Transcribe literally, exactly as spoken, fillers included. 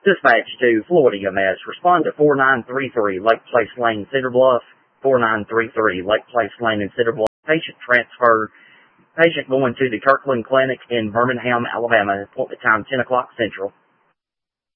Dispatch to Florida E M S. Respond to four nine three three Lake Place Lane, Cedar Bluff. four nine three three Lake Place Lane in Cedar Bluff. Patient transferred. Patient going to the Kirkland Clinic in Birmingham, Alabama. Appointment time ten o'clock Central.